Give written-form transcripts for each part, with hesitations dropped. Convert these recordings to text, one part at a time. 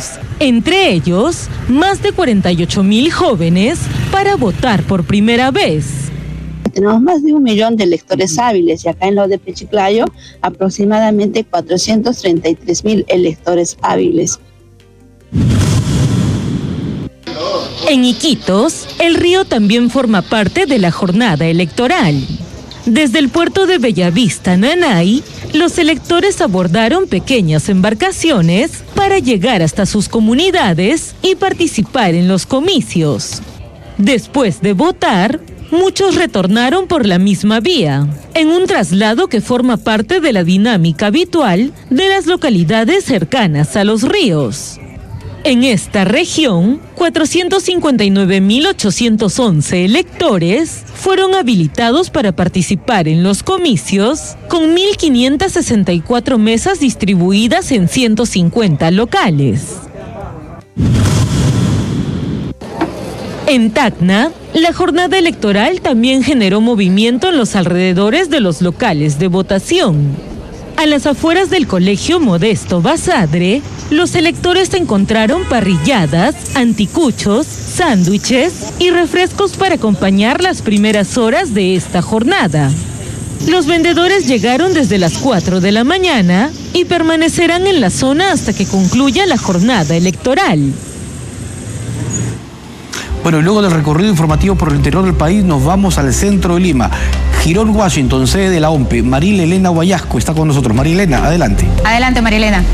premios, entre ellos más de 48.000 jóvenes para votar por primera vez. Tenemos más de 1 millón de electores hábiles y acá en la ODP Chiclayo aproximadamente 433.000 electores hábiles. En Iquitos, el río también forma parte de la jornada electoral. Desde el puerto de Bellavista, Nanay, los electores abordaron pequeñas embarcaciones para llegar hasta sus comunidades y participar en los comicios. Después de votar, muchos retornaron por la misma vía, en un traslado que forma parte de la dinámica habitual de las localidades cercanas a los ríos. En esta región, 459.811 electores fueron habilitados para participar en los comicios, con 1.564 mesas distribuidas en 150 locales. En Tacna, la jornada electoral también generó movimiento en los alrededores de los locales de votación. A las afueras del Colegio Modesto Basadre, los electores encontraron parrilladas, anticuchos, sándwiches y refrescos para acompañar las primeras horas de esta jornada. Los vendedores llegaron desde las 4 de la mañana y permanecerán en la zona hasta que concluya la jornada electoral. Bueno, y luego del recorrido informativo por el interior del país, nos vamos al centro de Lima. Girón, Washington, sede de la OMPE. María Elena Guayasco está con nosotros. María Elena, adelante. Adelante, María Elena.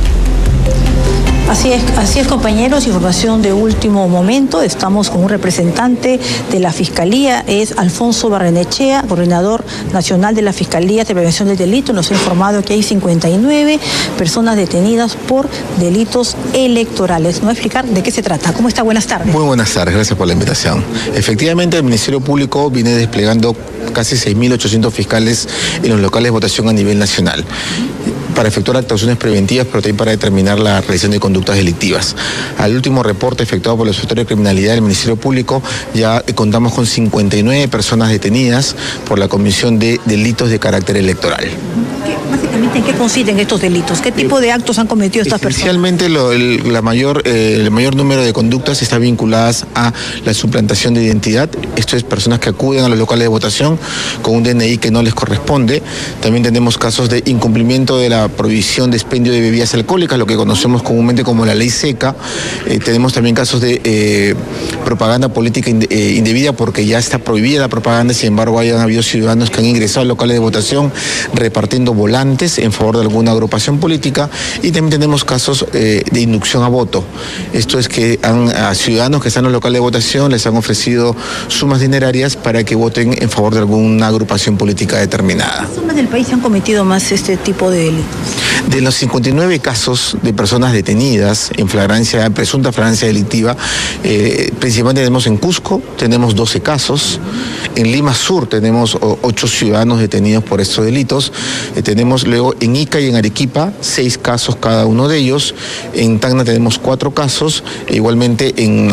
Así es, compañeros, información de último momento. Estamos con un representante de la Fiscalía, es Alfonso Barrenechea, coordinador nacional de la Fiscalía de Prevención del Delito. Nos ha informado que hay 59 personas detenidas por delitos electorales. ¿Nos va a explicar de qué se trata? ¿Cómo está? Buenas tardes. Muy buenas tardes, gracias por la invitación. Efectivamente, el Ministerio Público viene desplegando casi 6.800 fiscales en los locales de votación a nivel nacional, para efectuar actuaciones preventivas, pero también para determinar la realización de conductas delictivas. Al último reporte efectuado por los sectores de criminalidad del Ministerio Público, ya contamos con 59 personas detenidas por la comisión de delitos de carácter electoral. Básicamente, ¿en qué consisten estos delitos? ¿Qué tipo de actos han cometido estas personas? Esencialmente, el mayor número de conductas está vinculadas a la suplantación de identidad. Esto es personas que acuden a los locales de votación con un DNI que no les corresponde. También tenemos casos de incumplimiento de la prohibición de expendio de bebidas alcohólicas, lo que conocemos comúnmente como la ley seca. Tenemos también casos de propaganda política indebida, porque ya está prohibida la propaganda. Sin embargo, hayan habido ciudadanos que han ingresado a locales de votación repartiendo volantes en favor de alguna agrupación política. Y también tenemos casos de inducción a voto. Esto es que a ciudadanos que están en los locales de votación les han ofrecido sumas dinerarias para que voten en favor de alguna agrupación política determinada. ¿Qué zonas del país han cometido más este tipo de delitos? De los 59 casos de personas detenidas en presunta flagrancia delictiva, principalmente tenemos en Cusco, tenemos 12 casos, en Lima Sur tenemos 8 ciudadanos detenidos por estos delitos, tenemos luego en Ica y en Arequipa 6 casos cada uno de ellos, en Tacna tenemos 4 casos, e igualmente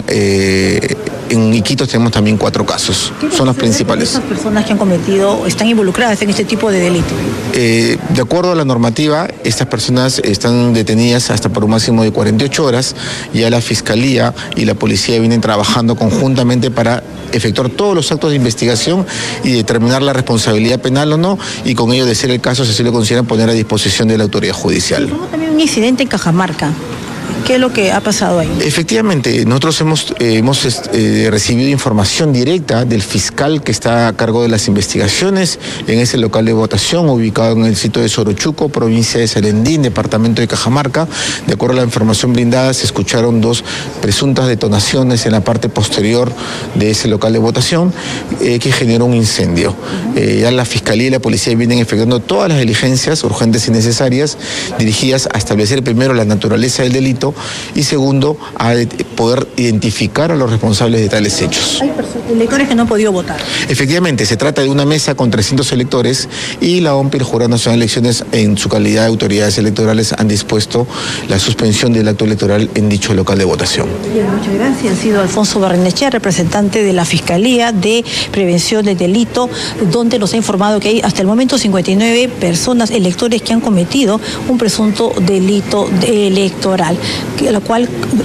en Iquitos tenemos también 4 casos, son las principales. ¿Esas personas que han cometido están involucradas en este tipo de delitos? De acuerdo a la normativa, estas personas están detenidas hasta por un máximo de 48 horas. Ya la Fiscalía y la Policía vienen trabajando conjuntamente para efectuar todos los actos de investigación y determinar la responsabilidad penal o no, y con ello, de ser el caso, si así lo consideran, poner a disposición de la autoridad judicial. Hubo también un incidente en Cajamarca. ¿Qué es lo que ha pasado ahí? Efectivamente, nosotros hemos recibido información directa del fiscal que está a cargo de las investigaciones en ese local de votación ubicado en el sitio de Sorochuco, provincia de Salendín, departamento de Cajamarca. De acuerdo a la información brindada, se escucharon 2 presuntas detonaciones en la parte posterior de ese local de votación que generó un incendio. Ya la Fiscalía y la Policía vienen efectuando todas las diligencias urgentes y necesarias dirigidas a establecer primero la naturaleza del delito y segundo, a poder identificar a los responsables de tales hechos. Hay electores que no han podido votar. Efectivamente, se trata de una mesa con 300 electores y la OMPE y el Jurado Nacional de Elecciones, en su calidad de autoridades electorales, han dispuesto la suspensión del acto electoral en dicho local de votación. Bien, muchas gracias. Ha sido Alfonso Barrenechea, representante de la Fiscalía de Prevención del Delito, donde nos ha informado que hay hasta el momento 59 personas, electores, que han cometido un presunto delito electoral, la cual